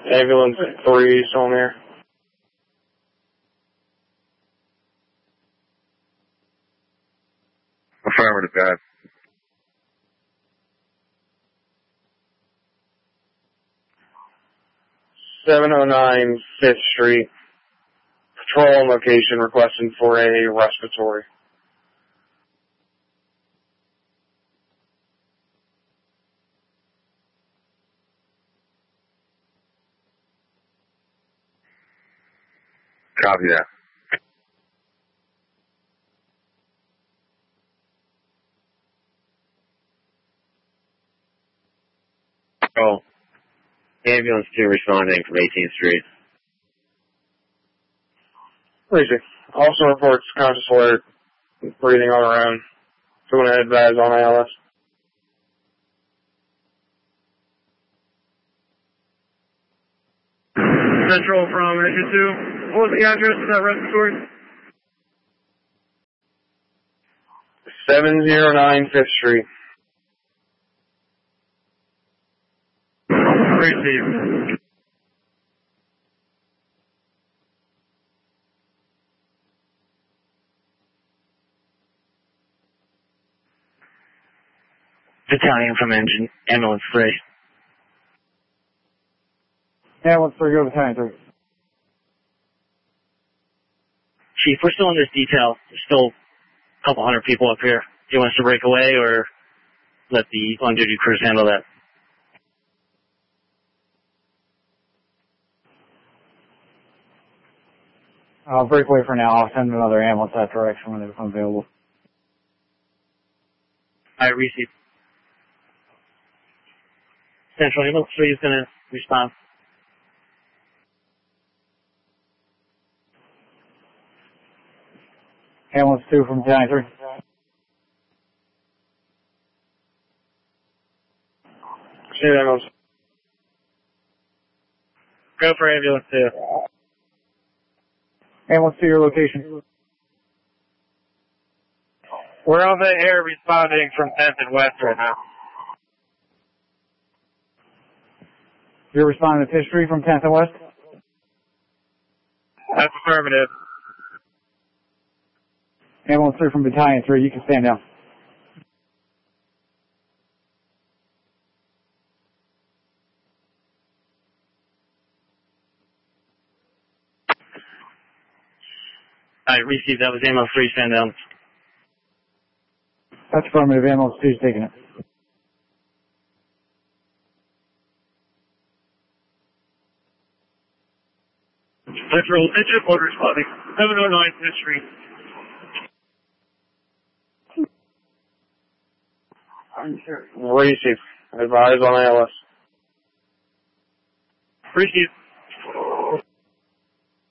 Ambulance 3 is on there. Affirmative, guys. .709 5th Street. Patrol on location requesting for a respiratory. Copy that. Oh, ambulance 2 responding from 18th Street. Easy. Also reports conscious alert, breathing on her own. So going to advise on ALS. Central from Engine 2. What was the address of that respiratory? 709 5th Street. Receive. Battalion from ambulance 3. Ambulance 3, go to Battalion 3. Chief, we're still in this detail. There's still a couple hundred people up here. Do you want us to break away or let the on-duty crews handle that? I'll break away for now. I'll send another ambulance that direction when they become available. I receive. Central ambulance 3 is going to respond. Ambulance 2 from Battalion 3. See you, ambulance. Go for ambulance 2. Ambulance 2, your location. We're on the air responding from 10th and West right now. You're responding to 5th Street from 10th and West? That's affirmative. Ambulance 3 from Battalion 3, you can stand down. I received. That was ambulance 3, stand down. That's affirmative. Ambulance 2 is taking it. Central engine mode responding. 709 5th Street. Receive. Advise on ALS. Receive.